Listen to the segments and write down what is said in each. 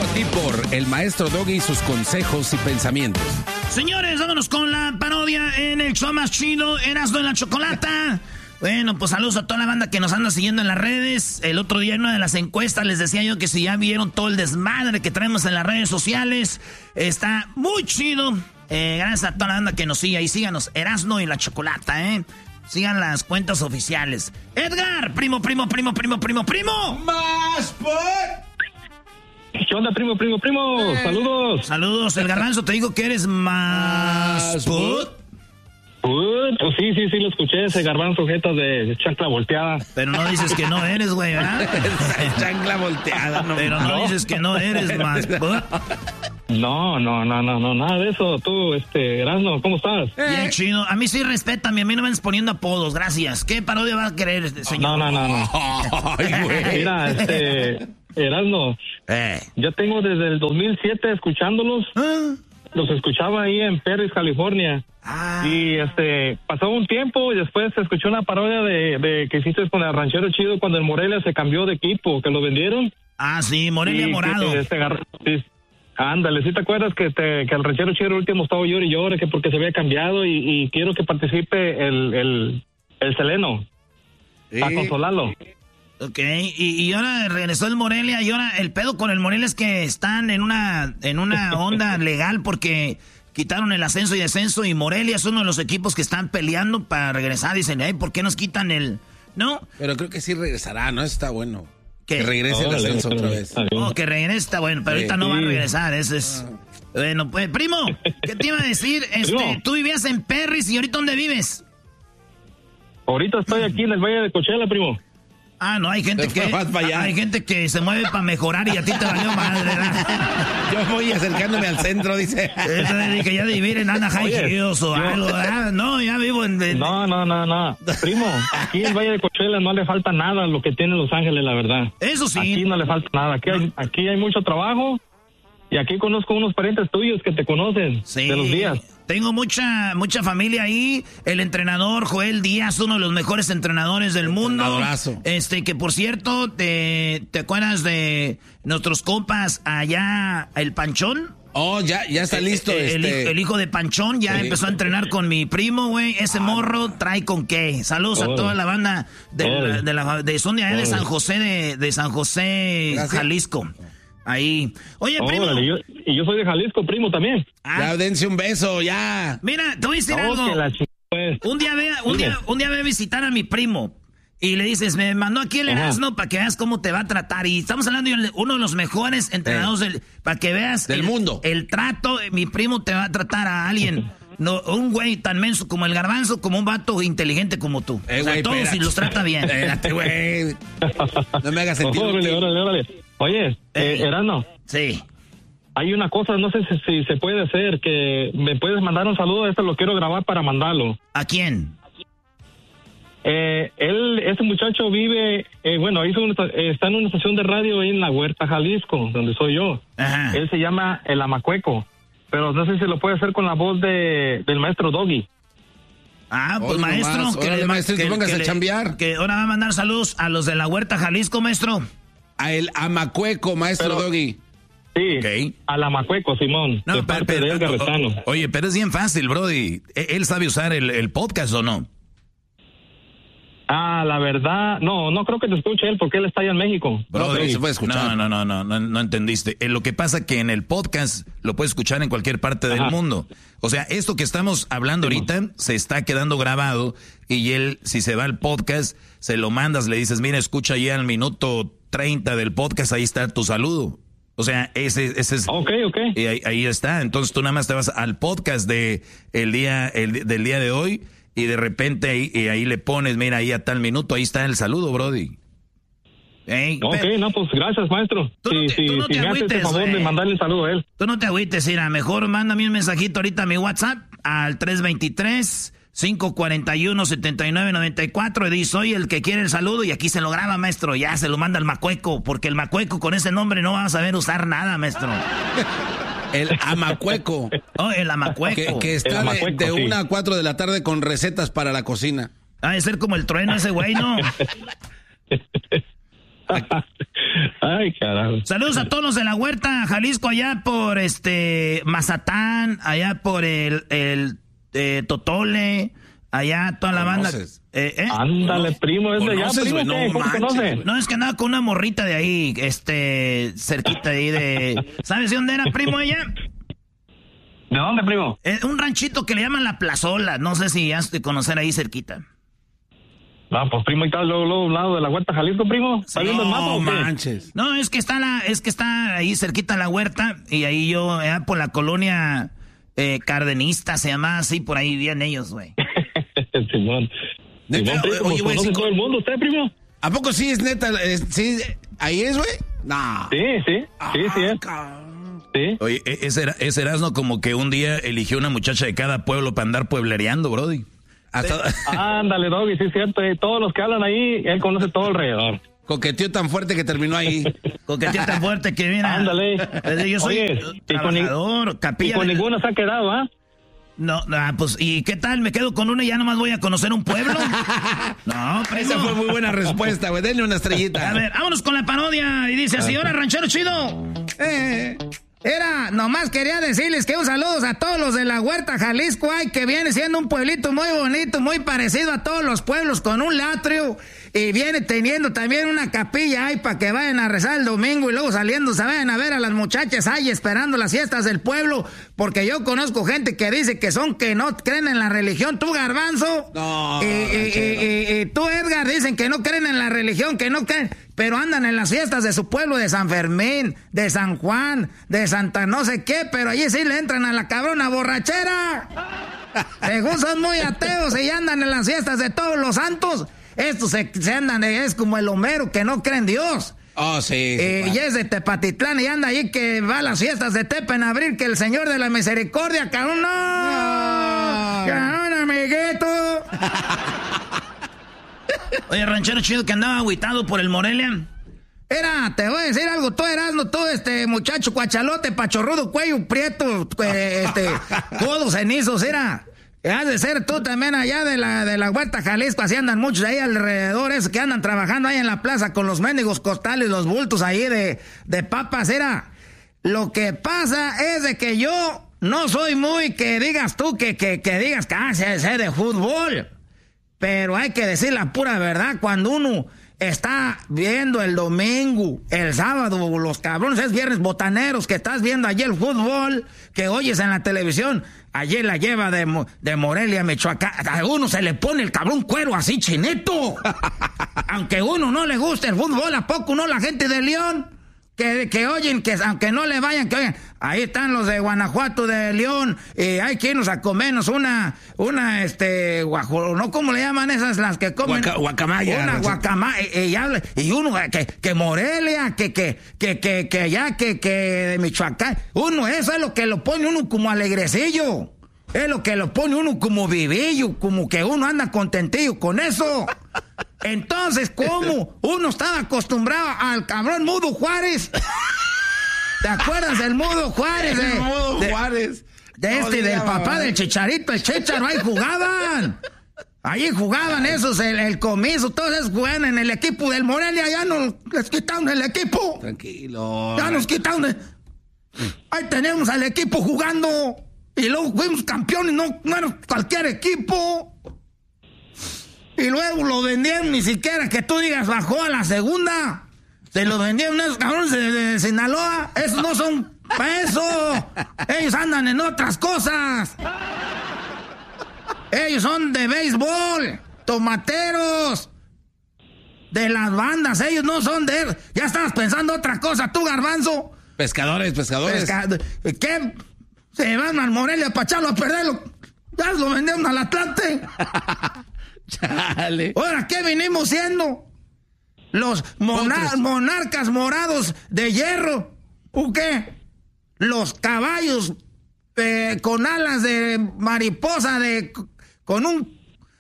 a ti por el maestro Doggy y sus consejos y pensamientos. Señores, vámonos con la parodia en el show más chido, Erasmo y la Chocolata. Bueno, pues saludos a toda la banda que nos anda siguiendo en las redes. El otro día en una de las encuestas les decía yo que si ya vieron todo el desmadre que traemos en las redes sociales. Está muy chido. Gracias a toda la banda que nos sigue. Y síganos, Erasmo y la Chocolata, Sigan las cuentas oficiales. Edgar, primo. ¡Más por! ¿Qué onda, primo? Saludos. Saludos, el Garbanzo te digo que eres más put. Pues sí, lo escuché, ese Garbanzo jeta de chancla volteada. Pero no dices que no eres, güey, ¿verdad? Chancla volteada, no. Pero no dices que no eres más put. No, nada de eso. Tú, Erasmo, ¿cómo estás? Bien chido. A mí sí respétame, a mí no me andes poniendo apodos, gracias. ¿Qué parodia va a querer señor? No. Ay, güey. Mira, Erasmo, yo tengo desde el 2007 escuchándolos. Los escuchaba ahí en Perris, California. Y pasó un tiempo y después se escuchó una parodia de que hiciste con el Ranchero Chido cuando el Morelia se cambió de equipo, que lo vendieron. Ah, sí, Morelia Morado. Ándale, ¿sí te acuerdas que el Ranchero Chido último estaba llore y llore que porque se había cambiado y quiero que participe el Seleno a consolarlo? Ok, y ahora regresó el Morelia y ahora el pedo con el Morelia es que están en una onda legal porque quitaron el ascenso y descenso y Morelia es uno de los equipos que están peleando para regresar. Dicen, ¿por qué nos quitan el...? ¿No? Pero creo que sí regresará, ¿no? Está bueno. ¿Qué? Que regrese el ascenso otra vez. Que regrese está bueno, pero ahorita no va a regresar, eso es... Bueno, pues, primo, ¿qué te iba a decir? Tú vivías en Perris y ¿ahorita dónde vives? Ahorita estoy aquí en el Valle de Coachella, primo. Ah, no, hay gente que se mueve para mejorar y a ti te valió madre, ¿verdad? Yo voy acercándome al centro, dice. Eso de que ya de vivir en Anaheim Hills o algo, ¿verdad? No, ya vivo en... No. Primo, aquí en el Valle de Coachella no le falta nada a lo que tiene Los Ángeles, la verdad. Eso sí. Aquí no le falta nada. Aquí hay mucho trabajo y aquí conozco unos parientes tuyos que te conocen de los días. Tengo mucha familia ahí. El entrenador Joel Díaz, uno de los mejores entrenadores del mundo. Abrazo. Que por cierto, ¿te acuerdas de nuestros compas allá, el Panchón? Oh, ya está listo. El hijo de Panchón ya empezó a entrenar con mi primo, güey. Ese morro trae con qué. Saludos a toda la banda son de allá de San José, de San José, Jalisco. Ahí. Oye, primo. Y yo soy de Jalisco, primo, también. Ya, dense un beso, ya. Mira, te voy a decir algo. Un día ve a visitar a mi primo. Y le dices, me mandó aquí el Erasmo para que veas cómo te va a tratar. Y estamos hablando de uno de los mejores entrenadores para que veas del mundo. El trato, mi primo te va a tratar a alguien. No, un güey tan menso como el Garbanzo, como un vato inteligente como tú. Güey, todos espérate. y los trata bien. Espérate, güey. No me hagas sentir. Órale. Oye, Erasmo. Sí. Hay una cosa, no sé si se puede hacer, que me puedes mandar un saludo, lo quiero grabar para mandarlo. ¿A quién? Ese muchacho vive, está en una estación de radio en La Huerta, Jalisco, donde soy yo. Ajá. Él se llama El Amacueco, pero no sé si lo puede hacer con la voz del maestro Doggy. Ah, pues maestro, maestro, póngase a chambear. Que ahora va a mandar saludos a los de La Huerta, Jalisco, maestro. A el Amacueco, maestro Doggy. Sí, okay. Al Amacueco, Simón, de parte de Edgar Rezano. Oye, pero es bien fácil, brody. ¿Él sabe usar el podcast o no? La verdad, no creo que te escuche él porque él está allá en México. Brody, no se puede escuchar. No entendiste. Lo que pasa que en el podcast lo puedes escuchar en cualquier parte del mundo. O sea, esto que estamos hablando ahorita se está quedando grabado y él, si se va al podcast, se lo mandas, le dices, mira, escucha ya al minuto 30 del podcast, ahí está tu saludo. O sea, ese es... Ok. Y ahí está. Entonces tú nada más te vas al podcast del día de hoy y de repente ahí le pones, mira, ahí a tal minuto, ahí está el saludo, brody. Pues gracias, maestro. Tú no te me agüites, haces el favor de mandarle el saludo a él. Tú no te agüites, mira, mejor mándame un mensajito ahorita a mi WhatsApp al 323-541-7994 y di, soy el que quiere el saludo y aquí se lo graba, maestro, ya se lo manda al Macueco, porque el Macueco con ese nombre no va a saber usar nada, maestro. El Amacueco. Oh, el Amacueco. Que está de 1 a 4 de la tarde con recetas para la cocina. Ha de ser como el Trueno ese güey, ¿no? Ay, carajo. Saludos a todos los de la Huerta, Jalisco, allá por Mazatán, allá por el Totole, allá toda la banda. Ándale, primo, es de allá, primo. No, ¿conoces? No, es que andaba con una morrita de ahí, cerquita de ahí de... ¿Sabes de dónde era, primo, ella? ¿De dónde, primo? Un ranchito que le llaman La Plazola, no sé si has de conocer ahí cerquita. No, pues primo, ¿y tal luego a un lado de la Huerta, Jalisco, primo? ¿Está viendo el mapa o qué? Manches. No, es que está ahí cerquita la Huerta, y ahí yo, por la colonia Cardenista, se llama así, por ahí vivían ellos, güey. Simón. Neta, oye, güey, ¿conoce todo el mundo usted, primo? ¿A poco sí es neta? ¿Sí? ¿Ahí es, güey? No. Sí, sí es. Sí. Oye, ese Erasmo como que un día eligió una muchacha de cada pueblo para andar pueblereando, brody. Ándale, Doggy, sí es cierto. Todos los que hablan ahí, él conoce todo alrededor. Coqueteó tan fuerte que terminó ahí. Coqueteó tan fuerte que viene. Ándale. Yo soy trabajador, capilla. Y con ninguna se ha quedado, ¿ah? No, pues, ¿y qué tal? ¿Me quedo con una y ya nomás voy a conocer un pueblo? No, primo. Esa fue muy buena respuesta, güey. Denle una estrellita. A ver, vámonos con la parodia. Y dice así, hola, ranchero chido. Nomás quería decirles que un saludo a todos los de la Huerta, Jalisco, que viene siendo un pueblito muy bonito, muy parecido a todos los pueblos, con un atrio, y viene teniendo también una capilla ahí para que vayan a rezar el domingo y luego saliendo se vayan a ver a las muchachas ahí esperando las fiestas del pueblo, porque yo conozco gente que dice que no creen en la religión. Tú, Garbanzo, no, y tú, Edgar, dicen que no creen en la religión, que no creen, pero andan en las fiestas de su pueblo, de San Fermín, de San Juan, de Santa no sé qué, pero allí sí le entran a la cabrona borrachera. Según son muy ateos y andan en las fiestas de todos los santos. Estos se andan, es como el Homero que no cree en Dios. Oh, sí. Y es de Tepatitlán y anda ahí que va a las fiestas de Tepa en abril, que el Señor de la Misericordia, cabrón, no. Cabrón, amiguito. Oye, ranchero chido que andaba agüitado por el Morelia. Te voy a decir algo, tú Erasmo, tú muchacho cuachalote, pachorrudo, cuello prieto, codos cenizos, has de ser tú también allá de la Huerta, Jalisco, así andan muchos ahí alrededor, esos que andan trabajando ahí en la plaza con los mendigos costales, los bultos ahí de papas, Lo que pasa es de que yo no soy muy que digas tú, que digas que sé de fútbol, pero hay que decir la pura verdad, cuando uno está viendo el domingo, el sábado, los cabrones, es viernes botaneros, que estás viendo allí el fútbol, que oyes en la televisión, allí la lleva de Morelia, Michoacán, a uno se le pone el cabrón cuero así chinito. Aunque a uno no le guste el fútbol, ¿a poco no la gente de León? Que oyen, que aunque no le vayan, que oigan, ahí están los de Guanajuato, de León, y hay que irnos a comernos una ¿no? ¿Cómo le llaman esas las que comen? Guacamaya. Una guacamaya, y uno, que Morelia, que allá, que de Michoacán, uno, eso es lo que lo pone uno como alegrecillo, es lo que lo pone uno como vivillo, como que uno anda contentillo con eso. Entonces, ¿cómo uno estaba acostumbrado al cabrón Mudo Juárez? ¿Te acuerdas del Mudo Juárez? El Mudo Juárez. Del papá del Chicharito, el Chicharo, ahí jugaban. Allí jugaban esos, el Comiso, todos esos jugaban en el equipo del Morelia, ya nos les quitaron el equipo. Tranquilo. Ya nos quitaron. Ahí tenemos al equipo jugando. Y luego fuimos campeones, no era cualquier equipo. Y luego lo vendieron, ni siquiera que tú digas bajó a la segunda. Se lo vendieron esos cabrones de Sinaloa. Esos no son para eso. Ellos andan en otras cosas. Ellos son de béisbol, tomateros, de las bandas. Ellos no son de... Ya estabas pensando otra cosa, tú, Garbanzo. Pescadores. ¿Qué? Se van al Morelia para echarlo a perderlo. Ya lo vendieron al Atlante. Chale. Ahora, ¿qué venimos siendo? Los monarcas morados de hierro. ¿O qué? Los caballos con alas de mariposa, con un...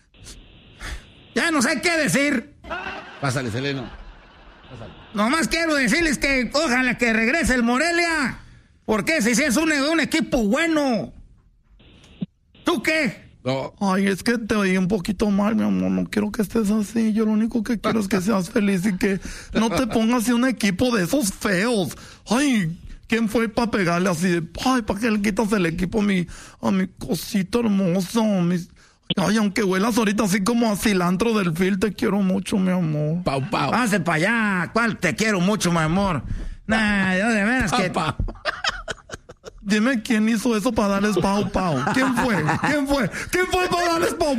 Ya no sé qué decir. Pásale, Seleno. Nomás quiero decirles que ojalá que regrese el Morelia. Porque si es un equipo bueno. ¿Tú qué? No. Ay, es que te oí un poquito mal, mi amor. No quiero que estés así. Yo lo único que quiero es que seas feliz y que no te pongas en un equipo de esos feos. Ay, ¿quién fue para pegarle así de... Ay, ¿para qué le quitas el equipo a mi cosito hermoso? Ay, aunque huelas ahorita así como a cilantro del fil, te quiero mucho, mi amor. Pau. Pase para allá. ¿Cuál te quiero mucho, mi amor? Nah, yo de veras que... Dime quién hizo eso para darles pau. ¿Quién fue para darles pau?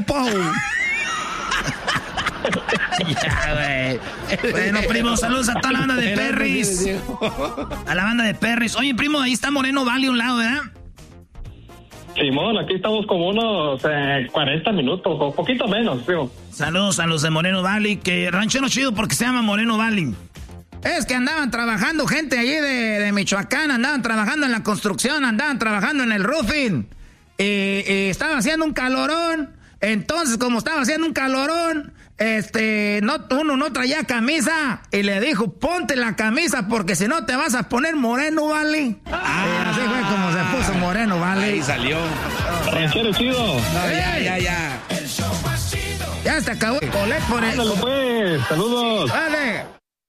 Ya, güey. Bueno, primo, saludos a toda la banda de Perris. A la banda de Perris. Oye, primo, ahí está Moreno Valley a un lado, ¿verdad? Simón, aquí estamos como unos 40 minutos o poquito menos, digo. Saludos a los de Moreno Valley, que ranchero chido porque se llama Moreno Valley. Es que andaban trabajando gente allí de Michoacán, andaban trabajando en la construcción, andaban trabajando en el roofing. Estaba haciendo un calorón. Entonces, como estaba haciendo un calorón, uno no traía camisa. Y le dijo, ponte la camisa porque si no te vas a poner moreno, ¿vale? Así fue como se puso moreno, ¿vale? Ahí salió. Ranchero chido. No, ya. Ya se acabó el colet por el... Ándale, pues. Saludos. ¡Vale!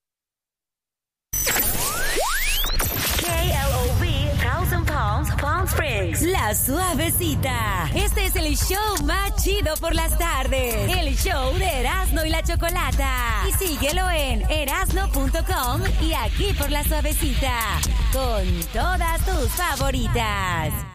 Palm Springs, La Suavecita. Este es el show más chido por las tardes. El show de Erasno y la Chocolata. Y síguelo en erasno.com y aquí por La Suavecita. Con todas tus favoritas.